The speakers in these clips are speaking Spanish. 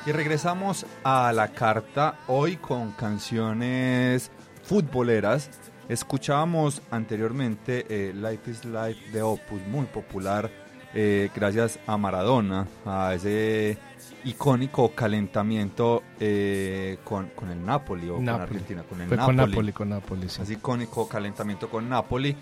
Y regresamos a la carta hoy con canciones futboleras. Escuchábamos anteriormente Life is Life de Opus, muy popular, gracias a Maradona, a ese icónico calentamiento con el Napoli o Napoli. con Argentina, con el Fue Napoli. con Napoli, sí. Así icónico calentamiento con Napoli.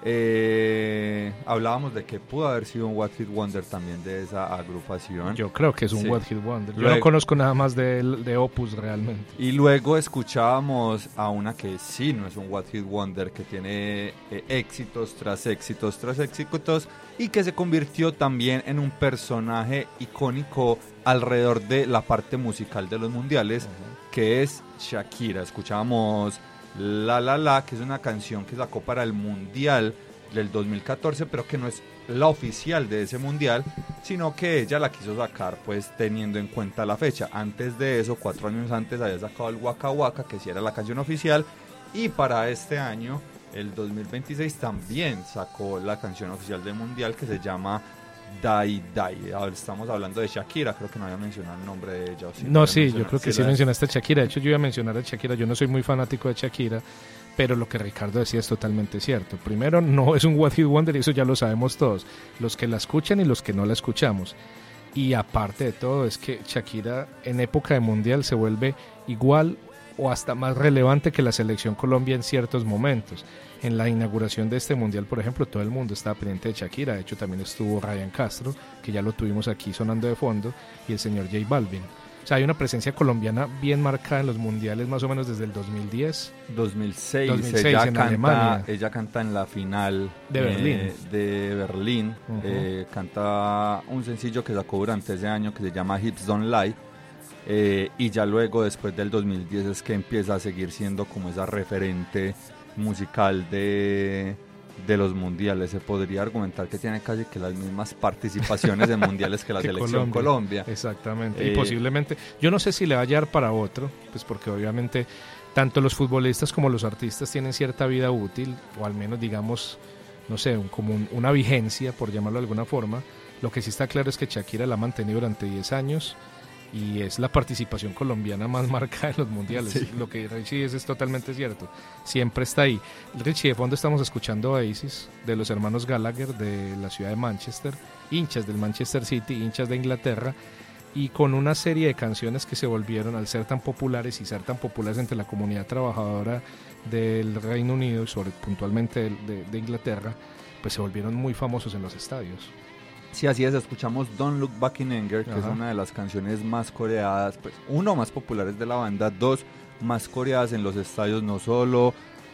Hablábamos de que pudo haber sido un What Hit Wonder también de esa agrupación. Yo creo que es un Sí. What Hit Wonder. Yo Luego, no conozco nada más de Opus realmente. y luego escuchábamos a una que sí no es un What Hit Wonder, que tiene éxitos tras éxitos tras éxitos, y que se convirtió también en un personaje icónico alrededor de la parte musical de los mundiales, que es Shakira. Escuchábamos La La La, que es una canción que sacó para el Mundial del 2014, pero que no es la oficial de ese Mundial, sino que ella la quiso sacar pues teniendo en cuenta la fecha. Antes de eso, 4 años antes, había sacado el Waka Waka, que sí era la canción oficial, y para este año, el 2026, también sacó la canción oficial del Mundial, que se llama Die Die. Ahora estamos hablando de Shakira, creo que no había mencionado el nombre de ella. No, sí, yo creo que sí mencionaste a Shakira. De hecho, yo iba a mencionar a Shakira. Yo no soy muy fanático de Shakira, pero lo que Ricardo decía es totalmente cierto. Primero, no es un What Hit Wonder, y eso ya lo sabemos todos, los que la escuchan y los que no la escuchamos. Y aparte de todo, es que Shakira en época de Mundial se vuelve igual o hasta más relevante que la selección Colombia en ciertos momentos. En la inauguración de este Mundial, por ejemplo, todo el mundo estaba pendiente de Shakira. De hecho, también estuvo Ryan Castro, que ya lo tuvimos aquí sonando de fondo, y el señor J Balvin. O sea, hay una presencia colombiana bien marcada en los mundiales, más o menos desde el 2010. 2006 ella canta, Alemania. Ella canta en la final de Berlín. Canta un sencillo que sacó durante ese año que se llama Hips Don't Lie. Y ya luego, después del 2010, es que empieza a seguir siendo como esa referente musical de los mundiales. Se podría argumentar que tiene casi que las mismas participaciones en mundiales que la selección Colombia. Exactamente, y posiblemente, yo no sé si le va a hallar para otro, pues porque obviamente tanto los futbolistas como los artistas tienen cierta vida útil, o al menos digamos, no sé, una vigencia, por llamarlo de alguna forma. Lo que sí está claro es que Shakira la ha mantenido durante 10 años, y es la participación colombiana más marcada en los mundiales. Sí. Lo que Richie dice es totalmente cierto, siempre está ahí. Richie, de fondo estamos escuchando Oasis, de los hermanos Gallagher, de la ciudad de Manchester, hinchas del Manchester City, hinchas de Inglaterra, y con una serie de canciones que se volvieron, al ser tan populares y ser tan populares entre la comunidad trabajadora del Reino Unido, sobre puntualmente de Inglaterra, pues se volvieron muy famosos en los estadios. Sí, así es, escuchamos Don't Look Back in Anger, que es una de las canciones más coreadas, pues uno, más populares de la banda, dos, más coreadas en los estadios, no solo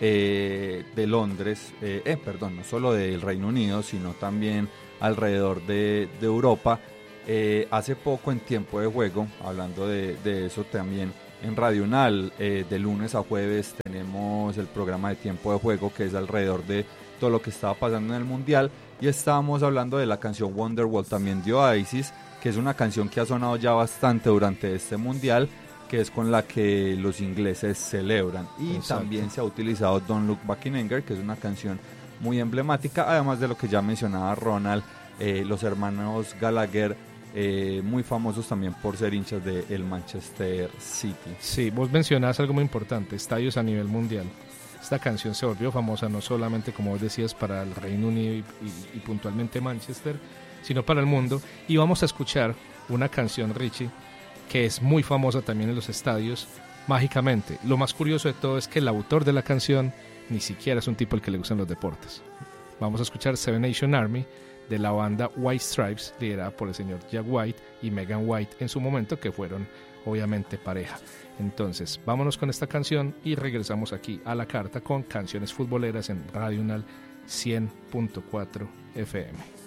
de Londres, no solo del Reino Unido, sino también alrededor de Europa. Hace poco, en Tiempo de Juego, hablando de eso también, en Radio Unal, de lunes a jueves tenemos el programa de Tiempo de Juego, que es alrededor de todo lo que estaba pasando en el Mundial, y estábamos hablando de la canción Wonderwall también de Oasis, que es una canción que ha sonado ya bastante durante este Mundial, que es con la que los ingleses celebran. Y Exacto. También se ha utilizado Don't Look Back in Anger, que es una canción muy emblemática, además de lo que ya mencionaba Ronald, los hermanos Gallagher, muy famosos también por ser hinchas del Manchester City. Sí, vos mencionás algo muy importante, estadios a nivel mundial. Esta canción se volvió famosa no solamente, como vos decías, para el Reino Unido y puntualmente Manchester, sino para el mundo. Y vamos a escuchar una canción, Richie, que es muy famosa también en los estadios, mágicamente. Lo más curioso de todo es que el autor de la canción ni siquiera es un tipo al que le gustan los deportes. Vamos a escuchar Seven Nation Army, de la banda White Stripes, liderada por el señor Jack White y Megan White en su momento, que fueron obviamente pareja. Entonces, vámonos con esta canción y regresamos aquí a la carta con canciones futboleras en Radio Unal 100.4 FM.